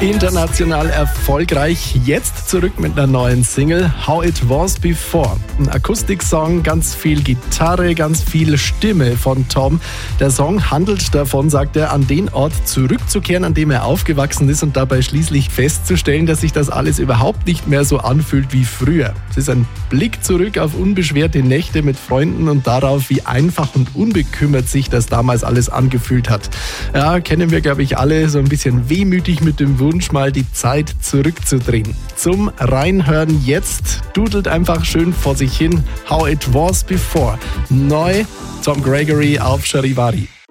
International erfolgreich, jetzt zurück mit einer neuen Single, How It Was Before. Ein Akustiksong, ganz viel Gitarre, ganz viel Stimme von Tom. Der Song handelt davon, sagt er, an den Ort zurückzukehren, an dem er aufgewachsen ist und dabei schließlich festzustellen, dass sich das alles überhaupt nicht mehr so anfühlt wie früher. Es ist ein Blick zurück auf unbeschwerte Nächte mit Freunden und darauf, wie einfach und unbekümmert sich das damals alles angefühlt hat. Ja, kennen wir, glaube ich, alle, so ein bisschen wehmütig mit dem Wunsch, mal die Zeit zurückzudrehen. Zum Reinhören jetzt, dudelt einfach schön vor sich hin, How It Was Before. Neu, Tom Gregory auf Charivari.